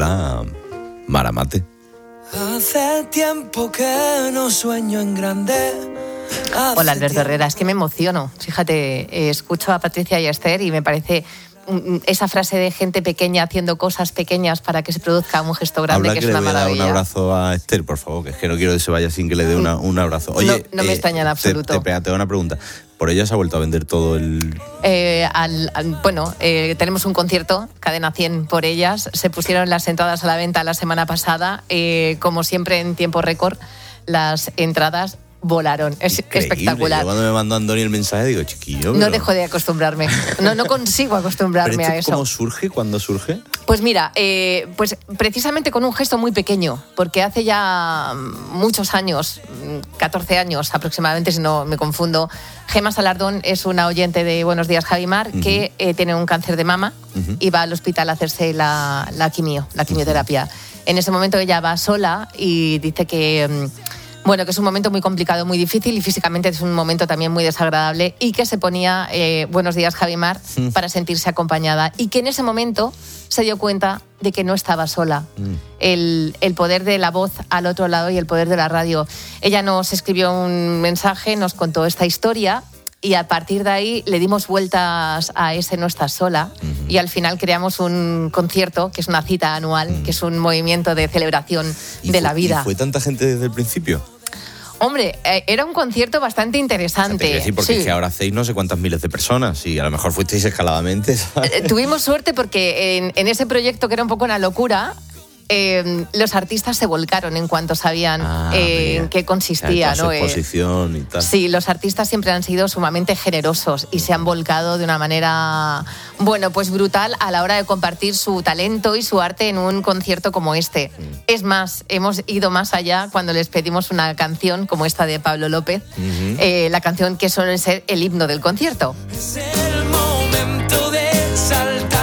titula Maramate. Hace tiempo que no sueño en grande. Hola, Alberto Herrera, es que me emociono. Fíjate, escucho a Patricia y a Esther y me parece esa frase de gente pequeña haciendo cosas pequeñas para que se produzca un gesto grande, que es una maravilla. Le voy a dar un abrazo a Esther, por favor, que es que no quiero que se vaya sin que le dé un abrazo. Oye, no me extraña en absoluto. Te hago una pregunta. ¿Por ella se ha vuelto a vender todo el...? Tenemos un concierto, Cadena 100 por ellas. Se pusieron las entradas a la venta la semana pasada. Como siempre, en tiempo récord, las entradas volaron. Es increíble. Espectacular. Yo cuando me mandó Andoni el mensaje digo, chiquillo... No dejo de acostumbrarme. No consigo acostumbrarme a eso. ¿Cómo surge? ¿Cuándo surge? Pues mira, pues precisamente con un gesto muy pequeño, porque hace ya muchos años, 14 años aproximadamente, si no me confundo, Gemma Salardón es una oyente de Buenos Días, Javimar, que tiene un cáncer de mama y va al hospital a hacerse la quimioterapia. En ese momento ella va sola y dice que es un momento muy complicado, muy difícil, y físicamente es un momento también muy desagradable, y que se ponía Buenos Días, Javimar, para sentirse acompañada, y que en ese momento se dio cuenta de que no estaba sola. El poder de la voz al otro lado y el poder de la radio. Ella nos escribió un mensaje, nos contó esta historia, y a partir de ahí le dimos vueltas a ese No estás sola, y al final creamos un concierto, que es una cita anual, que es un movimiento de celebración de la vida. ¿Y fue tanta gente desde el principio? Hombre, era un concierto bastante interesante. Quiero decir, porque es que ahora hacéis no sé cuántas miles de personas y a lo mejor fuisteis escaladamente, ¿sabes? Tuvimos suerte porque en ese proyecto, que era un poco una locura, los artistas se volcaron en cuanto sabían en qué consistía, ¿no? Exposición y tal. Sí, los artistas siempre han sido sumamente generosos y se han volcado de una manera, pues brutal a la hora de compartir su talento y su arte en un concierto como este. Es más, hemos ido más allá cuando les pedimos una canción como esta de Pablo López, la canción que suele ser el himno del concierto. Es el momento de saltar.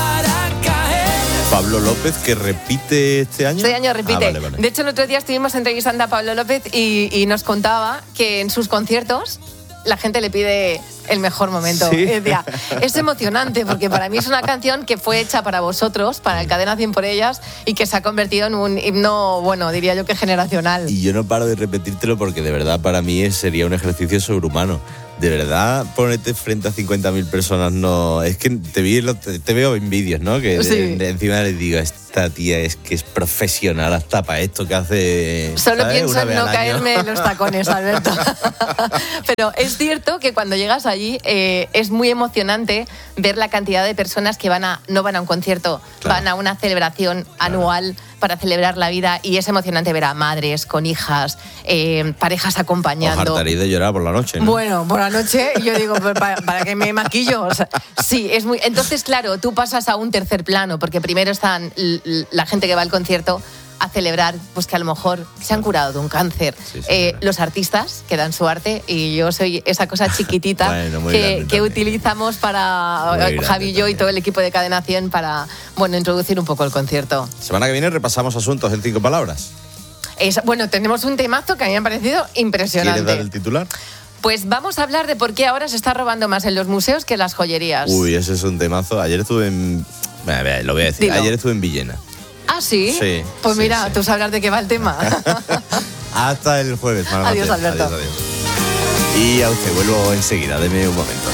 Pablo López, que repite este año. Este año repite. Vale. De hecho, el otro día estuvimos entrevistando a Pablo López y nos contaba que en sus conciertos la gente le pide el mejor momento. ¿Sí? Es emocionante, porque para mí es una canción que fue hecha para vosotros, para el Cadena 100 por ellas, y que se ha convertido en un himno, diría yo que generacional. Y yo no paro de repetírtelo porque de verdad para mí sería un ejercicio sobrehumano. De verdad, ponerte frente a 50.000 personas, no... Es que te veo en vídeos, ¿no? Que sí. Encima les digo, esta tía es que es profesional hasta para esto que hace... Solo ¿sabes? pienso en no caerme en los tacones, Alberto. Pero es cierto que cuando llegas allí es muy emocionante ver la cantidad de personas que no van a un concierto, van a una celebración anual para celebrar la vida, y es emocionante ver a madres con hijas, parejas acompañando. Os hartaréis de llorar por la noche, ¿no? Bueno, por la noche yo digo, ¿para qué me maquillo? O sea, sí, es muy... Entonces, claro, tú pasas a un tercer plano, porque primero están la gente que va al concierto a celebrar, pues que a lo mejor se han curado de un cáncer. Sí, los artistas que dan su arte, y yo soy esa cosa chiquitita que utilizamos para Javi y yo y todo el equipo de Cadena 100 para, introducir un poco el concierto. Semana que viene repasamos asuntos en 5 palabras. Tenemos un temazo que a mí me ha parecido impresionante. ¿Quieres dar el titular? Pues vamos a hablar de por qué ahora se está robando más en los museos que en las joyerías. Uy, ese es un temazo. Ayer estuve en... Lo voy a decir. Dilo. Ayer estuve en Villena. ¿Ah, sí? Sí. Pues mira, tú sabrás de qué va el tema. Hasta el jueves. Adiós, Alberto. Adiós. Y a usted vuelvo enseguida, deme un momento.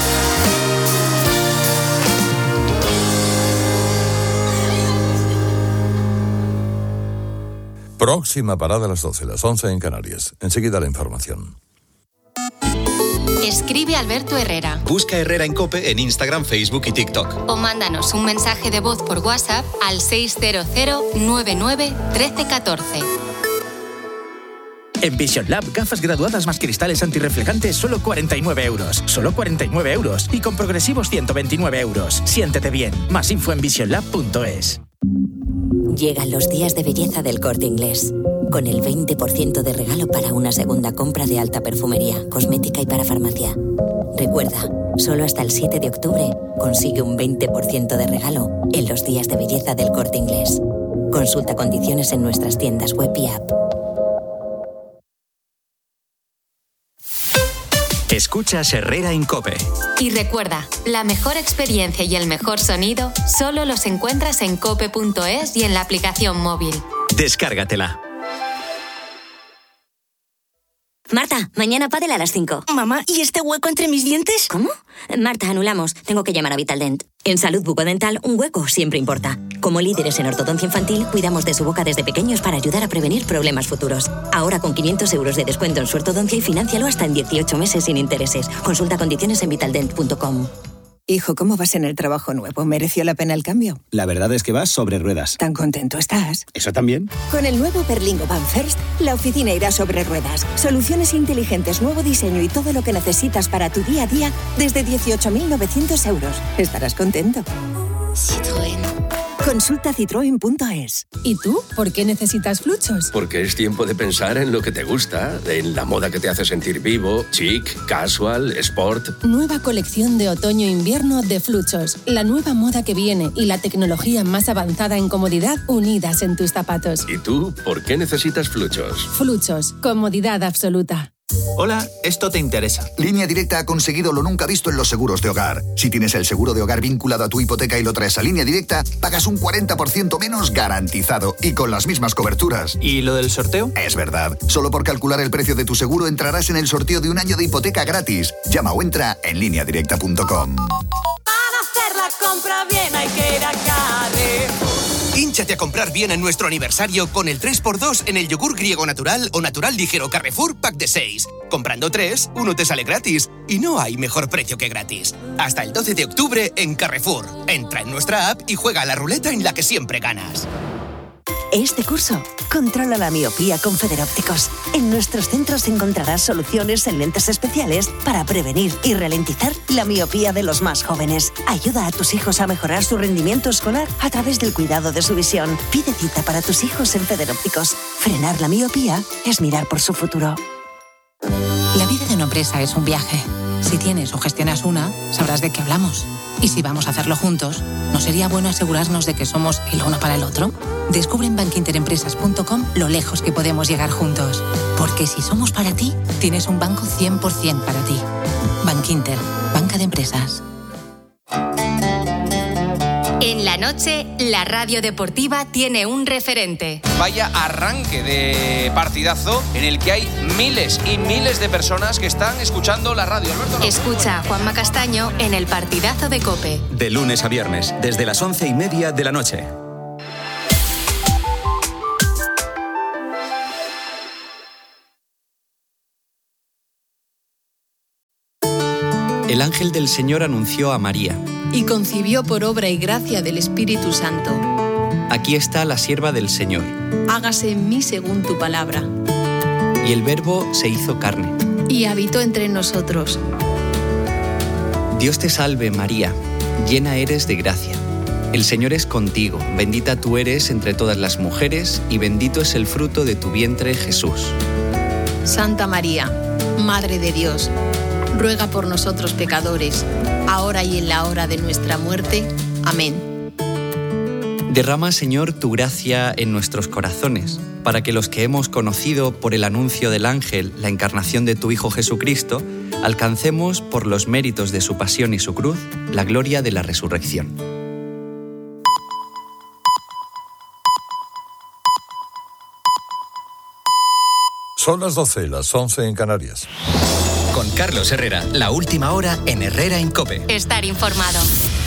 Próxima parada a las 12, las 11 en Canarias. Enseguida la información. Escribe Alberto Herrera. Busca Herrera en COPE en Instagram, Facebook y TikTok. O mándanos un mensaje de voz por WhatsApp al 600 99 13 14. En Vision Lab, gafas graduadas más cristales antirreflejantes, solo 49 euros. Solo 49 euros. Y con progresivos 129 euros. Siéntete bien. Más info en visionlab.es. Llegan los días de belleza del Corte Inglés. Con el 20% de regalo para una segunda compra de alta perfumería, cosmética y para farmacia. Recuerda, solo hasta el 7 de octubre consigue un 20% de regalo en los días de belleza del Corte Inglés. Consulta condiciones en nuestras tiendas web y app. Escuchas Herrera en COPE. Y recuerda, la mejor experiencia y el mejor sonido solo los encuentras en cope.es y en la aplicación móvil. Descárgatela. Marta, mañana pádel a las 5. Mamá, ¿y este hueco entre mis dientes? ¿Cómo? Marta, anulamos. Tengo que llamar a Vitaldent. En salud bucodental, un hueco siempre importa. Como líderes en ortodoncia infantil, cuidamos de su boca desde pequeños para ayudar a prevenir problemas futuros. Ahora con 500 euros de descuento en su ortodoncia y financialo hasta en 18 meses sin intereses. Consulta condiciones en vitaldent.com. Hijo, ¿cómo vas en el trabajo nuevo? ¿Mereció la pena el cambio? La verdad es que vas sobre ruedas. ¿Tan contento estás? ¿Eso también? Con el nuevo Berlingo Van First, la oficina irá sobre ruedas. Soluciones inteligentes, nuevo diseño y todo lo que necesitas para tu día a día desde 18.900 euros. Estarás contento. Citroën. Consulta citroen.es. ¿Y tú? ¿Por qué necesitas Fluchos? Porque es tiempo de pensar en lo que te gusta, en la moda que te hace sentir vivo, chic, casual, sport. Nueva colección de otoño-invierno de Fluchos. La nueva moda que viene y la tecnología más avanzada en comodidad unidas en tus zapatos. ¿Y tú? ¿Por qué necesitas Fluchos? Fluchos. Comodidad absoluta. Hola, esto te interesa. Línea Directa ha conseguido lo nunca visto en los seguros de hogar. Si tienes el seguro de hogar vinculado a tu hipoteca y lo traes a Línea Directa, pagas un 40% menos garantizado y con las mismas coberturas. ¿Y lo del sorteo? Es verdad. Solo por calcular el precio de tu seguro entrarás en el sorteo de un año de hipoteca gratis. Llama o entra en lineadirecta.com. Para hacer la compra bien hay que ir a Carrefour. Hínchate a comprar bien en nuestro aniversario con el 3x2 en el yogur griego natural o natural ligero Carrefour Pack de 6. Comprando 3, uno te sale gratis. Y no hay mejor precio que gratis. Hasta el 12 de octubre en Carrefour. Entra en nuestra app y juega a la ruleta en la que siempre ganas. Este curso, controla la miopía con Federópticos. En nuestros centros encontrarás soluciones en lentes especiales para prevenir y ralentizar la miopía de los más jóvenes. Ayuda a tus hijos a mejorar su rendimiento escolar a través del cuidado de su visión. Pide cita para tus hijos en Federópticos. Frenar la miopía es mirar por su futuro. La vida de una empresa es un viaje. Si tienes o gestionas una, sabrás de qué hablamos. Y si vamos a hacerlo juntos, ¿no sería bueno asegurarnos de que somos el uno para el otro? Descubre en bankinterempresas.com lo lejos que podemos llegar juntos. Porque si somos para ti, tienes un banco 100% para ti. Bankinter, banca de empresas. En la noche, la radio deportiva tiene un referente. Vaya arranque de partidazo en el que hay miles y miles de personas que están escuchando la radio. Alberto, Escucha a Juanma Castaño en el partidazo de COPE. De lunes a viernes, desde las 11:30 de la noche. El ángel del Señor anunció a María. Y concibió por obra y gracia del Espíritu Santo. Aquí está la sierva del Señor. Hágase en mí según tu palabra. Y el Verbo se hizo carne. Y habitó entre nosotros. Dios te salve, María, llena eres de gracia. El Señor es contigo, bendita tú eres entre todas las mujeres, y bendito es el fruto de tu vientre, Jesús. Santa María, Madre de Dios, ruega por nosotros pecadores, ahora y en la hora de nuestra muerte. Amén. Derrama, Señor, tu gracia en nuestros corazones, para que los que hemos conocido por el anuncio del ángel la encarnación de tu Hijo Jesucristo, alcancemos, por los méritos de su pasión y su cruz, la gloria de la resurrección. Son las 12, las 11 en Canarias. Con Carlos Herrera, la última hora en Herrera en COPE. Estar informado.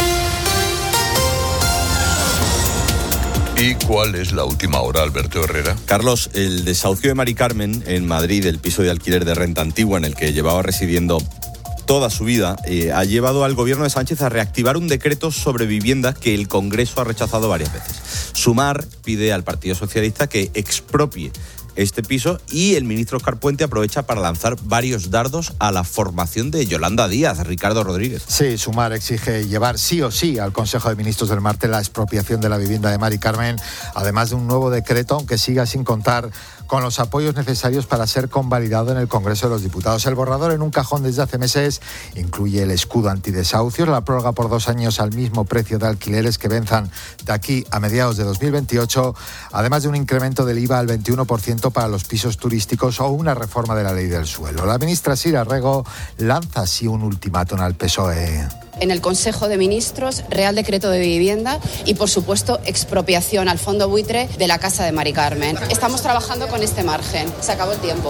¿Y cuál es la última hora, Alberto Herrera? Carlos, el desahucio de Mari Carmen en Madrid, el piso de alquiler de renta antigua en el que llevaba residiendo toda su vida, ha llevado al gobierno de Sánchez a reactivar un decreto sobre vivienda que el Congreso ha rechazado varias veces. Sumar pide al Partido Socialista que expropie este piso y el ministro Óscar Puente aprovecha para lanzar varios dardos a la formación de Yolanda Díaz. Ricardo Rodríguez. Sí, Sumar exige llevar sí o sí al Consejo de Ministros del martes la expropiación de la vivienda de Mari Carmen, además de un nuevo decreto, aunque siga sin contar con los apoyos necesarios para ser convalidado en el Congreso de los Diputados. El borrador, en un cajón desde hace meses, incluye el escudo antidesahucios, la prórroga por 2 años al mismo precio de alquileres que venzan de aquí a mediados de 2028, además de un incremento del IVA al 21% decreto para los pisos turísticos o una reforma de la ley del suelo. La ministra Sira Rego lanza así un ultimátum al PSOE. En el Consejo de Ministros, Real Decreto de Vivienda y, por supuesto, expropiación al fondo buitre de la Casa de Mari Carmen. Estamos trabajando con este margen. Se acabó el tiempo.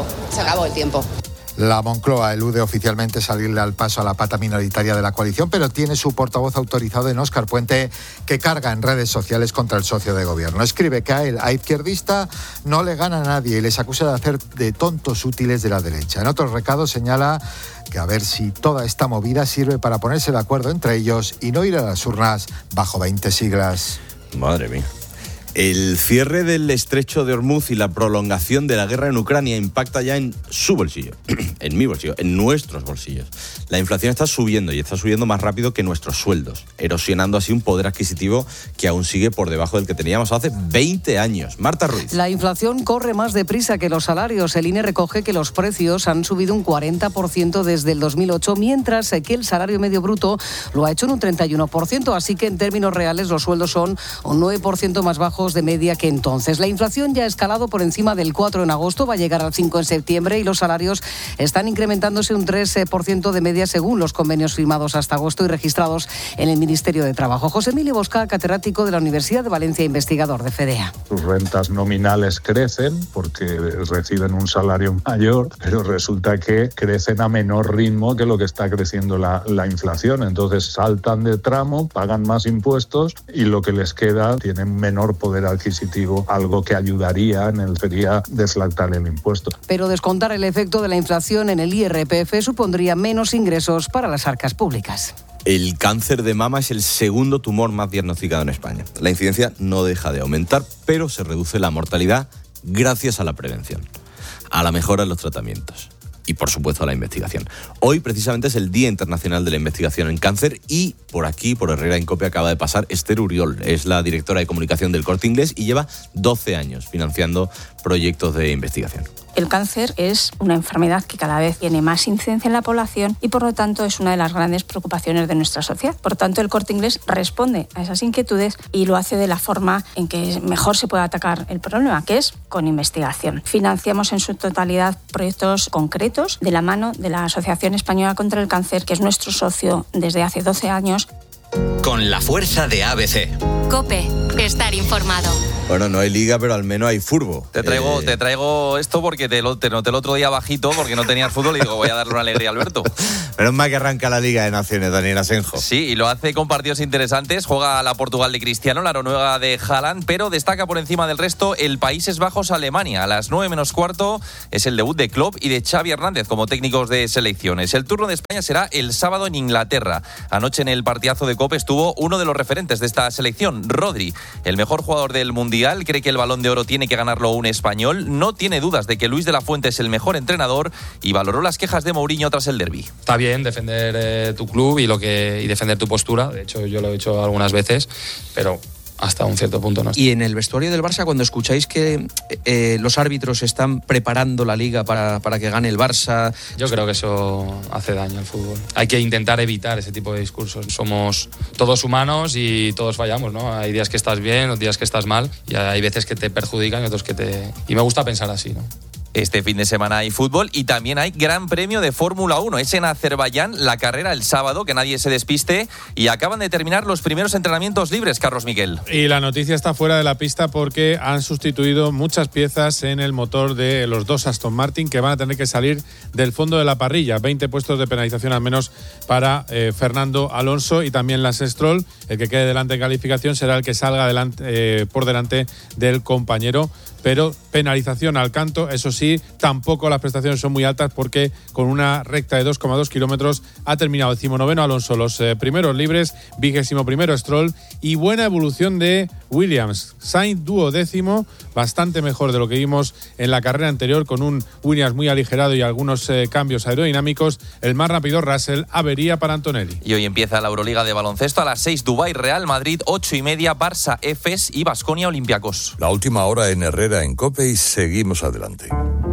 La Moncloa elude oficialmente salirle al paso a la pata minoritaria de la coalición, pero tiene su portavoz autorizado en Óscar Puente, que carga en redes sociales contra el socio de gobierno. Escribe que a él, a izquierdista, no le gana a nadie y les acusa de hacer de tontos útiles de la derecha. En otro recado señala que a ver si toda esta movida sirve para ponerse de acuerdo entre ellos y no ir a las urnas bajo 20 siglas. Madre mía. El cierre del estrecho de Hormuz y la prolongación de la guerra en Ucrania impacta ya en su bolsillo, en mi bolsillo, en nuestros bolsillos. La inflación está subiendo y está subiendo más rápido que nuestros sueldos, erosionando así un poder adquisitivo que aún sigue por debajo del que teníamos hace 20 años. Marta Ruiz. La inflación corre más deprisa que los salarios. El INE recoge que los precios han subido un 40% desde el 2008, mientras que el salario medio bruto lo ha hecho en un 31%, así que en términos reales los sueldos son un 9% más bajos de media que entonces. La inflación ya ha escalado por encima del 4 en agosto, va a llegar al 5 en septiembre y los salarios están incrementándose un 3% de media según los convenios firmados hasta agosto y registrados en el Ministerio de Trabajo. José Emilio Bosca, catedrático de la Universidad de Valencia, investigador de FEDEA. Sus rentas nominales crecen porque reciben un salario mayor, pero resulta que crecen a menor ritmo que lo que está creciendo la inflación. Entonces saltan de tramo, pagan más impuestos y lo que les queda tiene menor poder adquisitivo, algo que ayudaría sería deflactar el impuesto. Pero descontar el efecto de la inflación en el IRPF supondría menos ingresos para las arcas públicas. El cáncer de mama es el segundo tumor más diagnosticado en España. La incidencia no deja de aumentar, pero se reduce la mortalidad gracias a la prevención, a la mejora en los tratamientos y, por supuesto, a la investigación. Hoy, precisamente, es el Día Internacional de la Investigación en Cáncer y por aquí, por Herrera en Cope, acaba de pasar Esther Uriol. Es la directora de comunicación del Corte Inglés y lleva 12 años financiando proyectos de investigación. El cáncer es una enfermedad que cada vez tiene más incidencia en la población y, por lo tanto, es una de las grandes preocupaciones de nuestra sociedad. Por tanto, el Corte Inglés responde a esas inquietudes y lo hace de la forma en que mejor se puede atacar el problema, que es con investigación. Financiamos en su totalidad proyectos concretos de la mano de la Asociación Española contra el Cáncer, que es nuestro socio desde hace 12 años. Con la fuerza de ABC. COPE. Estar informado. Bueno, no hay liga, pero al menos hay furbo. Te traigo esto porque te noté el otro día bajito porque no tenías fútbol y digo, voy a darle una alegría a Alberto. Menos mal que arranca la Liga de Naciones, Daniel Asenjo. Sí, y lo hace con partidos interesantes. Juega la Portugal de Cristiano, la Noruega de Haaland, pero destaca por encima del resto el Países Bajos-Alemania. A las 9:15 es el debut de Klopp y de Xavi Hernández como técnicos de selecciones. El turno de España será el sábado en Inglaterra. Anoche en el partidazo de COPE estuvo uno de los referentes de esta selección, Rodri, el mejor jugador del Mundial. Cree que el Balón de Oro tiene que ganarlo un español. No tiene dudas de que Luis de la Fuente es el mejor entrenador y valoró las quejas de Mourinho tras el derbi. Está bien defender tu club y defender tu postura. De hecho, yo lo he hecho algunas veces, pero hasta un cierto punto no. Y en el vestuario del Barça, cuando escucháis que los árbitros están preparando la Liga para que gane el Barça... Yo creo que eso hace daño al fútbol. Hay que intentar evitar ese tipo de discursos. Somos todos humanos y todos fallamos, ¿no? Hay días que estás bien, otros días que estás mal y hay veces que te perjudican y otros que te... Y me gusta pensar así, ¿no? Este fin de semana hay fútbol y también hay Gran Premio de Fórmula 1. Es en Azerbaiyán, la carrera el sábado, que nadie se despiste, y acaban de terminar los primeros entrenamientos libres, Carlos Miguel. Y la noticia está fuera de la pista porque han sustituido muchas piezas en el motor de los dos Aston Martin que van a tener que salir del fondo de la parrilla. 20 puestos de penalización al menos para Fernando Alonso y también Lance Stroll. El que quede delante en calificación será el que salga por delante del compañero. Pero penalización al canto, eso sí, tampoco las prestaciones son muy altas porque con una recta de 2,2 kilómetros ha terminado 19º Alonso, los primeros libres, 21º Stroll y buena evolución de Williams. Sainz 12º, bastante mejor de lo que vimos en la carrera anterior con un Williams muy aligerado y algunos cambios aerodinámicos. El más rápido Russell, avería para Antonelli. Y hoy empieza la Euroliga de baloncesto a las 6, Dubái, Real Madrid, 8:30, Barça, Efes y Baskonia, Olympiacos. La última hora en Herrera en Cope y seguimos adelante.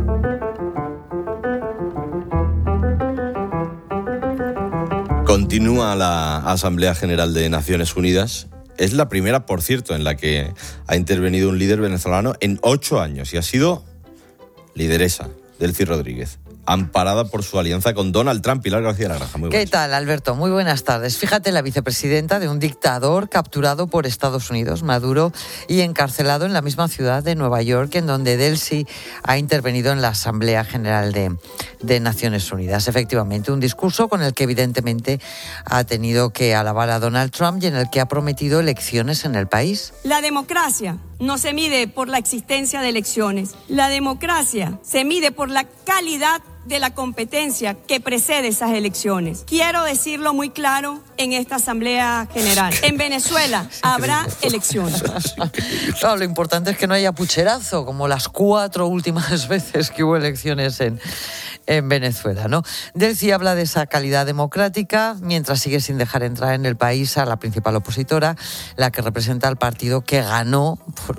Continúa la Asamblea General de Naciones Unidas. Es la primera, por cierto, en la que ha intervenido un líder venezolano en 8 años y ha sido lideresa, Delcy Rodríguez, amparada por su alianza con Donald Trump. Pilar García Lagranja, muy buenas. ¿Qué tal, Alberto? Muy buenas tardes. Fíjate, la vicepresidenta de un dictador capturado por Estados Unidos, Maduro, y encarcelado en la misma ciudad de Nueva York, en donde Delcy ha intervenido en la Asamblea General de Naciones Unidas. Efectivamente, un discurso con el que evidentemente ha tenido que alabar a Donald Trump y en el que ha prometido elecciones en el país. La democracia no se mide por la existencia de elecciones. La democracia se mide por la calidad de la competencia que precede esas elecciones. Quiero decirlo muy claro en esta Asamblea General. En Venezuela habrá elecciones. Claro, lo importante es que no haya pucherazo, como las 4 últimas veces que hubo elecciones en Venezuela, ¿no? Delcy habla de esa calidad democrática mientras sigue sin dejar entrar en el país a la principal opositora, la que representa al partido que ganó por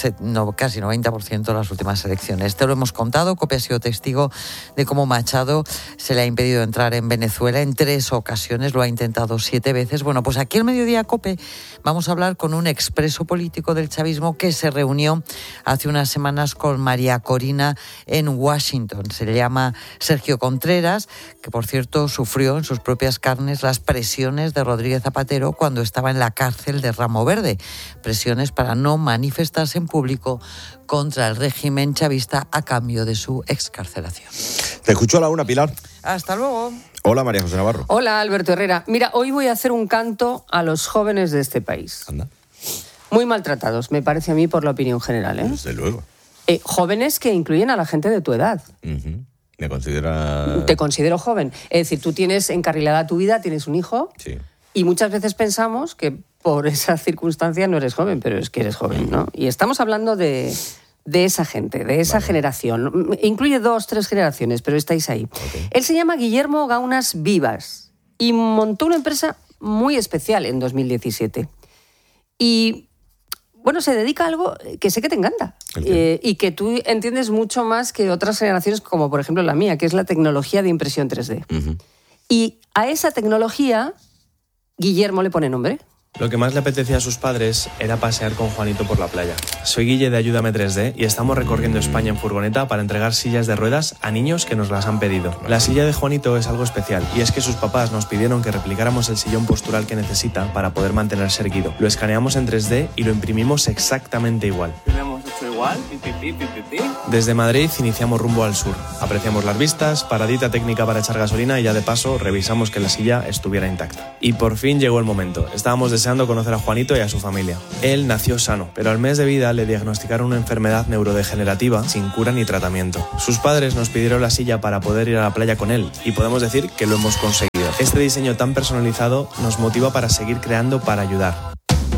casi 90% las últimas elecciones. Te lo hemos contado, COPE ha sido testigo de cómo Machado se le ha impedido entrar en Venezuela en 3 ocasiones, lo ha intentado 7 veces. Bueno, pues aquí al mediodía, COPE, vamos a hablar con un expreso político del chavismo que se reunió hace unas semanas con María Corina en Washington. Se le llama Sergio Contreras, que por cierto sufrió en sus propias carnes las presiones de Rodríguez Zapatero cuando estaba en la cárcel de Ramo Verde. Presiones para no manifestarse en público contra el régimen chavista a cambio de su excarcelación. Te escucho a la una, Pilar. Hasta luego. Hola, María José Navarro. Hola, Alberto Herrera. Mira, hoy voy a hacer un canto a los jóvenes de este país. Anda. Muy maltratados, me parece a mí, por la opinión general, ¿eh? Desde luego. Jóvenes que incluyen a la gente de tu edad. Uh-huh. ¿Me considera...? Te considero joven. Es decir, tú tienes encarrilada tu vida, tienes un hijo, sí, y muchas veces pensamos que por esa circunstancia no eres joven, pero es que eres joven, ¿no? Y estamos hablando de esa gente, de esa generación. Incluye 2, 3 generaciones, pero estáis ahí. Okay. Él se llama Guillermo Gaunas Vivas y montó una empresa muy especial en 2017. Y... bueno, se dedica a algo que sé que te encanta y que tú entiendes mucho más que otras generaciones, como por ejemplo la mía, que es la tecnología de impresión 3D. Uh-huh. Y a esa tecnología, Guillermo le pone nombre. Lo que más le apetecía a sus padres era pasear con Juanito por la playa. Soy Guille de Ayúdame 3D y estamos recorriendo España en furgoneta para entregar sillas de ruedas a niños que nos las han pedido. La silla de Juanito es algo especial y es que sus papás nos pidieron que replicáramos el sillón postural que necesita para poder mantenerse erguido. Lo escaneamos en 3D y lo imprimimos exactamente igual. ¿Lo hemos hecho igual? Desde Madrid iniciamos rumbo al sur. Apreciamos las vistas, paradita técnica para echar gasolina y ya de paso revisamos que la silla estuviera intacta. Y por fin llegó el momento. Estábamos deseando conocer a Juanito y a su familia. Él nació sano, pero al mes de vida le diagnosticaron una enfermedad neurodegenerativa sin cura ni tratamiento. Sus padres nos pidieron la silla para poder ir a la playa con él y podemos decir que lo hemos conseguido. Este diseño tan personalizado nos motiva para seguir creando para ayudar.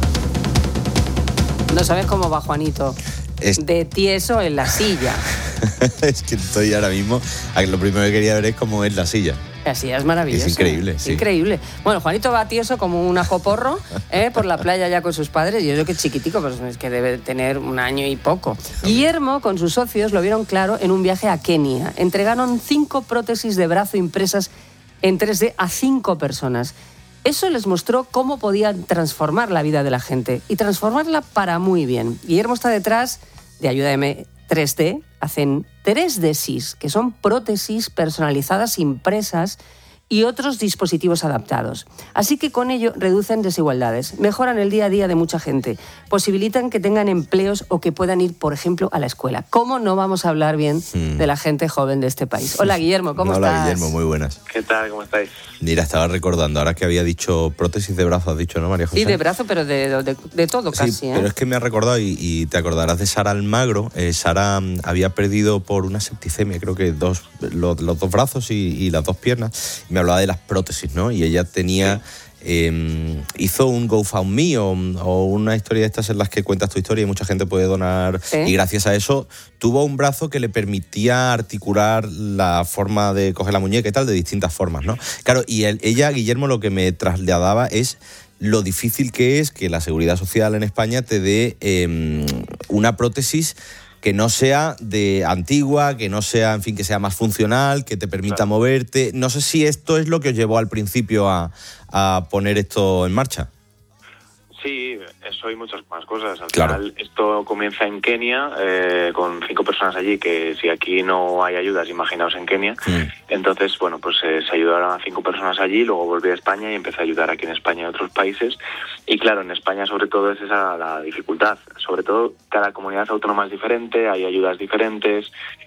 No sabes cómo va Juanito. De tieso en la silla. Es que estoy ahora mismo... Lo primero que quería ver es cómo es la silla. La silla es maravillosa. Es increíble, sí. Increíble. Bueno, Juanito va tieso como un ajoporro por la playa ya con sus padres. Yo creo que es chiquitico, pero es que debe tener 1 año y poco. Guillermo, con sus socios, lo vieron claro en un viaje a Kenia. Entregaron 5 prótesis de brazo impresas en 3D a 5 personas. Eso les mostró cómo podían transformar la vida de la gente y transformarla para muy bien. Guillermo está detrás de Ayúdame 3D, hacen 3D-SIS, que son prótesis personalizadas impresas y otros dispositivos adaptados. Así que con ello reducen desigualdades, mejoran el día a día de mucha gente, posibilitan que tengan empleos o que puedan ir, por ejemplo, a la escuela. ¿Cómo no vamos a hablar bien de la gente joven de este país? Hola, Guillermo, ¿cómo estás? Hola, Guillermo, muy buenas. ¿Qué tal? ¿Cómo estáis? Mira, estaba recordando, ahora que había dicho prótesis de brazo, has dicho, ¿no, María José? Sí, de brazo, pero de todo casi. Sí, pero es que me ha recordado, y te acordarás de Sara Almagro. Sara había perdido por una septicemia, creo que los 2 brazos y las 2 piernas. Y me hablaba de las prótesis, ¿no? Y ella tenía... hizo un GoFundMe o una historia de estas en las que cuentas tu historia y mucha gente puede donar. ¿Sí? Y gracias a eso tuvo un brazo que le permitía articular la forma de coger la muñeca y tal de distintas formas, ¿no? Claro, y ella, Guillermo, lo que me trasladaba es lo difícil que es que la Seguridad Social en España te dé una prótesis que no sea de antigua, que no sea, en fin, que sea más funcional, que te permita moverte. No sé si esto es lo que os llevó al principio a poner esto en marcha. Sí, eso y muchas más cosas. Al final esto comienza en Kenia, con 5 personas allí, que si aquí no hay ayudas, imaginaos en Kenia. Entonces, bueno, pues se ayudaron a 5 personas allí, luego volví a España y empecé a ayudar aquí en España y en otros países. Y claro, en España sobre todo es esa la dificultad. Sobre todo cada comunidad autónoma es diferente, hay ayudas diferentes.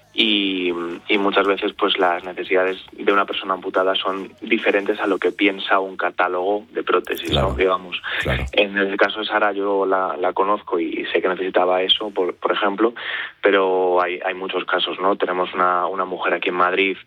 Y muchas veces pues las necesidades de una persona amputada son diferentes a lo que piensa un catálogo de prótesis, ¿no? Digamos. En el caso de Sara yo la conozco y sé que necesitaba eso, por ejemplo, pero hay muchos casos, ¿no? Tenemos una mujer aquí en Madrid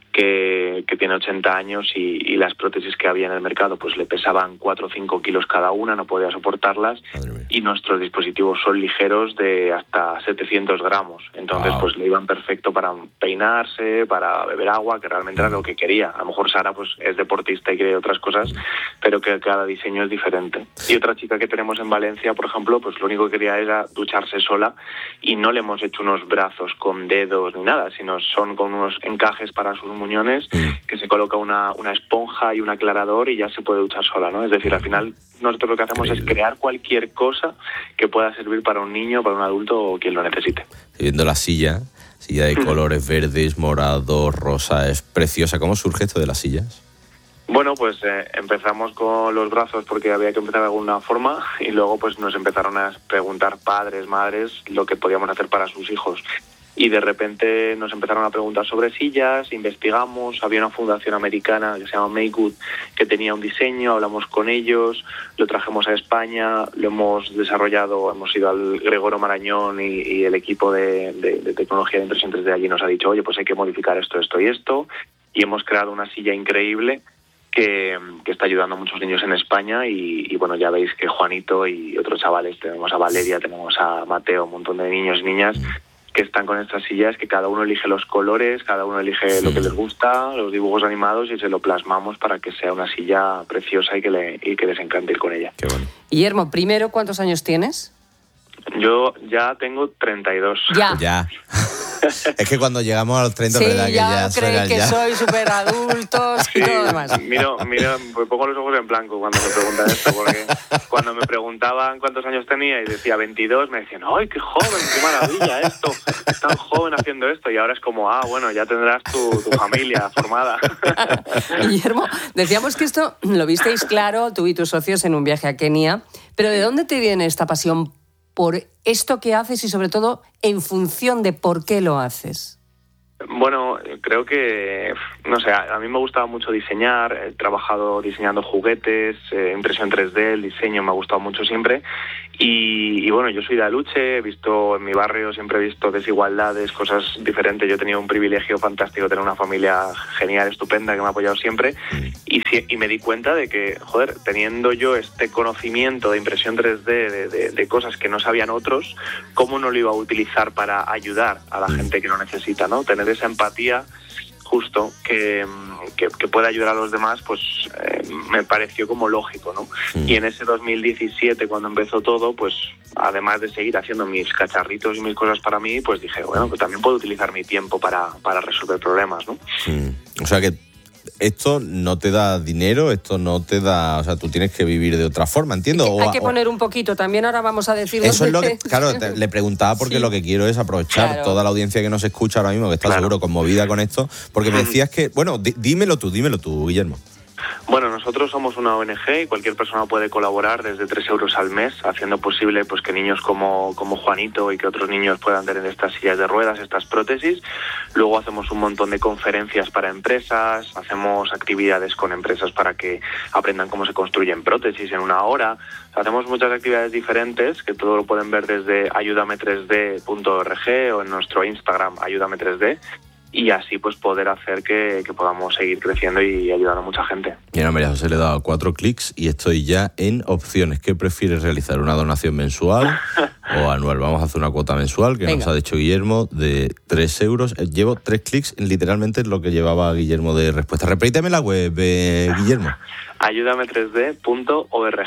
que tiene 80 años y las prótesis que había en el mercado pues le pesaban 4 o 5 kilos cada una, no podía soportarlas, y nuestros dispositivos son ligeros de hasta 700 gramos, entonces pues le iban perfecto para peinarse, para beber agua, que realmente era lo que quería. A lo mejor Sara pues es deportista y quiere otras cosas, pero que cada diseño es diferente. Y otra chica que tenemos en Valencia, por ejemplo, pues lo único que quería era ducharse sola, y no le hemos hecho unos brazos con dedos ni nada, sino son con unos encajes para sus muñones, que se coloca una esponja y un aclarador y ya se puede duchar sola, ¿no? Es decir, al final nosotros lo que hacemos es crear cualquier cosa que pueda servir para un niño, para un adulto o quien lo necesite. Estoy viendo la silla de colores verdes, morados, rosa, es preciosa. ¿Cómo surge esto de las sillas? Bueno, pues empezamos con los brazos porque había que empezar de alguna forma, y luego pues nos empezaron a preguntar padres, madres, lo que podíamos hacer para sus hijos. Y de repente nos empezaron a preguntar sobre sillas, investigamos, había una fundación americana que se llama Make Good que tenía un diseño, hablamos con ellos, lo trajimos a España, lo hemos desarrollado, hemos ido al Gregorio Marañón y el equipo de tecnología de impresión 3D allí nos ha dicho, oye, pues hay que modificar esto y esto, y hemos creado una silla increíble que está ayudando a muchos niños en España, y bueno, ya veis que Juanito y otros chavales, tenemos a Valeria, tenemos a Mateo, un montón de niños y niñas que están con estas sillas, que cada uno elige los colores, cada uno elige lo que les gusta, los dibujos animados, y se lo plasmamos para que sea una silla preciosa y que les encante ir con ella. Qué bueno. Guillermo, primero, ¿cuántos años tienes? Yo ya tengo 32. Ya. Es que cuando llegamos a los 30, sí, ¿verdad? Que ya creéis que soy súper adultos y todo lo demás. Mira, me pongo los ojos en blanco cuando me preguntan esto, porque cuando me preguntaban cuántos años tenía y decía 22, me decían, ¡ay, qué joven, qué maravilla esto! Es tan joven haciendo esto, y ahora es como, bueno, ya tendrás tu familia formada. Guillermo, decíamos que esto lo visteis claro, tú y tus socios, en un viaje a Kenia, pero ¿de dónde te viene esta pasión por esto que haces y sobre todo en función de por qué lo haces? Bueno, creo que, no sé, a mí me gustaba mucho diseñar, he trabajado diseñando juguetes, impresión 3D, el diseño me ha gustado mucho siempre. Y bueno, yo soy de Aluche, he visto en mi barrio, siempre he visto desigualdades, cosas diferentes. Yo he tenido un privilegio fantástico, tener una familia genial, estupenda, que me ha apoyado siempre. Y me di cuenta de que, joder, teniendo yo este conocimiento de impresión 3D, de cosas que no sabían otros, ¿cómo no lo iba a utilizar para ayudar a la gente que lo necesita, ¿no? Tener esa empatía justo que pueda ayudar a los demás, pues me pareció como lógico, ¿no? Y en ese 2017, cuando empezó todo, pues además de seguir haciendo mis cacharritos y mis cosas para mí, pues dije, bueno, pues también puedo utilizar mi tiempo para resolver problemas, ¿no? O sea que esto no te da dinero, esto no te da... O sea, tú tienes que vivir de otra forma, entiendo. Hay que poner un poquito, también ahora vamos a decir... Eso es lo que... Claro, le preguntaba porque lo que quiero es aprovechar toda la audiencia que nos escucha ahora mismo, que está seguro conmovida con esto, porque me decías que... Bueno, dímelo tú, Guillermo. Bueno, nosotros somos una ONG y cualquier persona puede colaborar desde 3 euros al mes, haciendo posible pues que niños como Juanito y que otros niños puedan tener estas sillas de ruedas, estas prótesis. Luego hacemos un montón de conferencias para empresas, hacemos actividades con empresas para que aprendan cómo se construyen prótesis en 1 hora. Hacemos muchas actividades diferentes, que todo lo pueden ver desde ayudame3d.org o en nuestro Instagram, ayudame3d. Y así pues poder hacer que podamos seguir creciendo y ayudando a mucha gente. Mira, María José, le he dado 4 clics y estoy ya en opciones. ¿Qué prefieres realizar? ¿Una donación mensual o anual? Vamos a hacer una cuota mensual que nos ha dicho Guillermo de 3 euros. Llevo 3 clics, literalmente es lo que llevaba Guillermo de respuesta. Repíteme la web, Guillermo. Ayudame3d.org.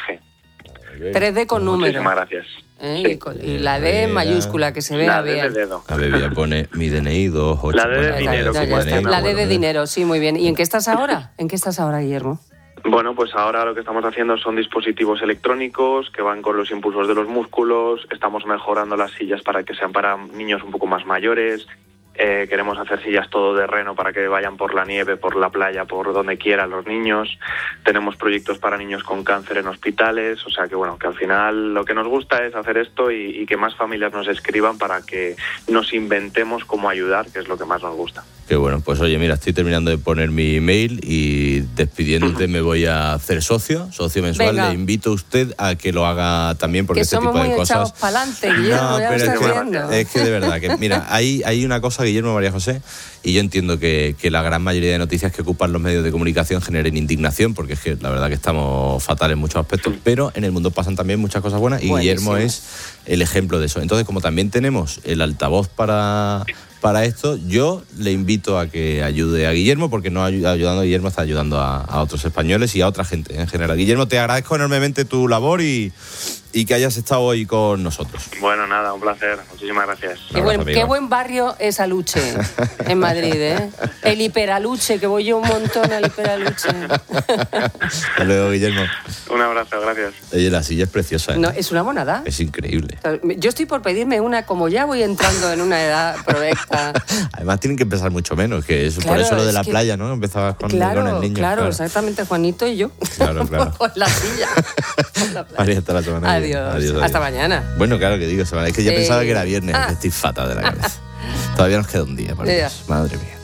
3D con número. Muchísimas gracias. Sí. Y la D mayúscula, que se vea bien. A ver, voy a poner mi DNI 28. La D de dinero. La D de dinero, sí, muy bien. ¿Y en qué estás ahora? ¿En qué estás ahora, Guillermo? Bueno, pues ahora lo que estamos haciendo son dispositivos electrónicos que van con los impulsos de los músculos, estamos mejorando las sillas para que sean para niños un poco más mayores, queremos hacer sillas todoterreno para que vayan por la nieve, por la playa, por donde quieran los niños, tenemos proyectos para niños con cáncer en hospitales, o sea que bueno, que al final lo que nos gusta es hacer esto y que más familias nos escriban para que nos inventemos cómo ayudar, que es lo que más nos gusta. Qué bueno, pues oye, mira, estoy terminando de poner mi email y despidiéndote me voy a hacer socio mensual. Venga. Le invito a usted a que lo haga también porque este tipo de cosas... Que somos muy echados para adelante, Guillermo, ya lo estás viendo. Es que de verdad, que mira, hay una cosa, Guillermo, María José, y yo entiendo que la gran mayoría de noticias que ocupan los medios de comunicación generen indignación, porque es que la verdad que estamos fatal en muchos aspectos, pero en el mundo pasan también muchas cosas buenas y buenísimo. Guillermo es el ejemplo de eso. Entonces, como también tenemos el altavoz para esto, yo le invito a que ayude a Guillermo, porque no ayudando a Guillermo, está ayudando a otros españoles y a otra gente en general. Guillermo, te agradezco enormemente tu labor y que hayas estado hoy con nosotros. Bueno, nada, un placer. Muchísimas gracias. Qué buen barrio es Aluche, en Madrid, ¿eh? El Hiperaluche, que voy yo un montón al Hiperaluche. Hasta luego, Guillermo. Un abrazo, gracias. Oye, la silla es preciosa, ¿eh? No, es una monada. Es increíble. Yo estoy por pedirme una, como ya voy entrando en una edad provecta. Además tienen que pesar mucho menos, que es claro, por eso lo de la playa, ¿no? Empezabas con el niño. Claro, exactamente, Juanito y yo. Claro. Con la silla. María, hasta la semana. Adiós. Hasta mañana. Bueno, claro que digo semana. Es que ya pensaba que era viernes. Estoy fatal de la cabeza. Todavía nos queda un día. Madre mía.